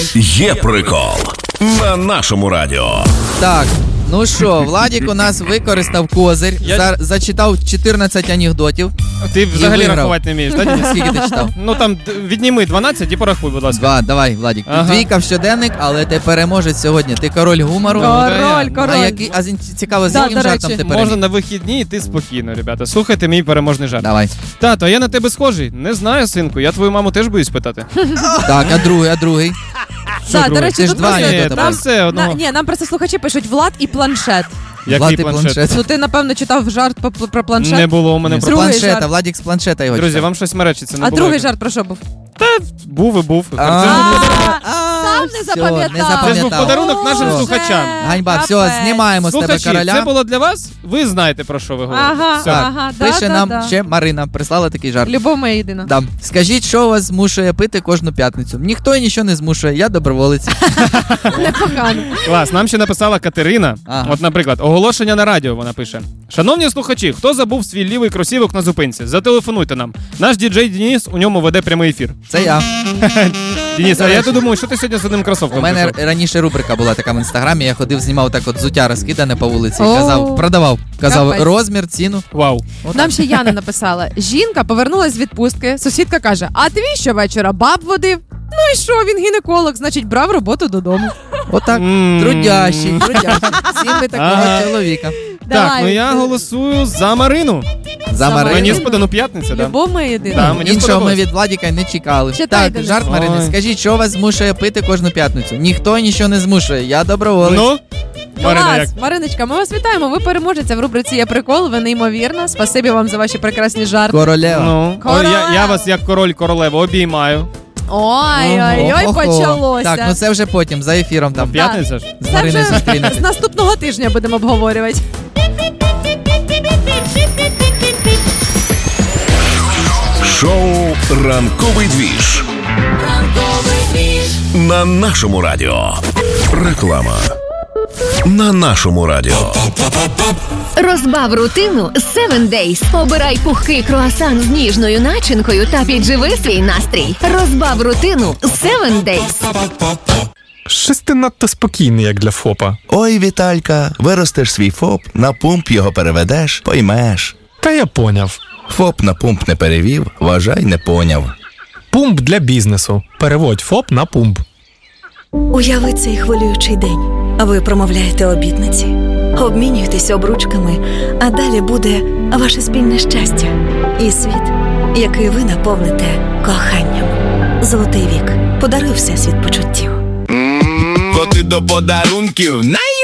Є прикол на нашому радіо. Так, ну що, Владік у нас використав козир, зачитав 14 анекдотів. Ти взагалі рахувати не вмієш, так? Скільки ти читав? Ну там відніми 12 і порахуй, будь ласка. 2, давай, Владік. Двійка в щоденник, але ти переможець сьогодні. Ти король гумору. Король. А цікаво, з яким жартом ти переміг? Можна на вихідні йти спокійно, ребята. Слухайте мій переможний жарт. Давай. Тато, я на тебе схожий? Не знаю, синку. Я твою маму теж боюсь питати. Так, а другий? Так, до речі, Це ж тут два анекдоти. Там все одного. Ні, нам просто слухачі пишуть Влад і планшет. Який планшет? Ну ти, напевно, читав жарт про планшет? Не було у мене про планшета, Владік з планшета його Друзі, читав. вам щось меречиться, не було. А другий жарт про що був? Та був і був. Сам не запам'ятав. Це ж був подарунок нашим слухачам. Ганьба, все, знімаємо з тебе Слухачі, короля. це було для вас? Ви знаєте, про що ви говорите. Пише нам ще Марина, прислала такий жарт. Любов моя єдина. Да. Скажіть, що вас змушує пити кожну п'ятницю? Ніхто і нічого не змушує, я доброволець. Непогано. Клас, нам ще написала Катерина. От, наприклад, оголошення на радіо вона пише. Шановні слухачі, хто забув свій лівий кросівок на зупинці? Зателефонуйте нам. Наш діджей Денис у ньому веде прямий ефір. Це я. Денис, а я то думаю, що ти сьогодні з одним кросовком? У мене раніше рубрика була така в інстаграмі, я ходив, знімав так от взуття розкидане по вулиці, продавав. Казав розмір, ціну. Вау. Нам ще Яна написала. Жінка повернулась з відпустки, сусідка каже, а твій щовечора баб водив? Ну і що, він гінеколог, значить брав роботу додому. Отак, трудящий. Всім би такого чоловіка. Так, ну я голосую за Марину. За Марину? Мені сподобається п'ятниця, да. Любов моя єдина. Іншого ми від Владіка не чекали. Так, жарт Марини. Скажіть, що вас змушує пити кожну п'ятницю? Ніхто нічого не змушує, я доброволець. Ну? Клас, Мариночка, ми вас вітаємо. Ви переможеця в рубриці «Є прикол», ви неймовірна. Спасибі вам за ваші прекрасні жарти. Королева. Ну, я вас як король-королеву обіймаю. Ой, почалося. Так, ну це вже потім, за ефіром там. П'ятниця ж? З Мариною зустрінемося. З наступного тижня будемо обговорювати. Шоу «Ранковий двіж» на нашому радіо. Реклама на нашому радіо. Розбав рутину з 7 Days. Обирай пухкий круасан з ніжною начинкою та підживи свій настрій. Розбав рутину з 7 Days. Щось ти надто спокійний, як для ФОПа. Ой, Віталька, виростеш свій ФОП, на пумп його переведеш, поймеш. Та я поняв. ФОП на пумп не перевів, вважай, не поняв. Пумп для бізнесу. Переводь ФОП на пумп. Уяви цей хвилюючий день. А ви промовляєте обітниці, обмінюєтесь обручками, а далі буде ваше спільне щастя і світ, який ви наповните коханням. Золотий вік. Подаруй всесвіт почуттів. Коти до подарунків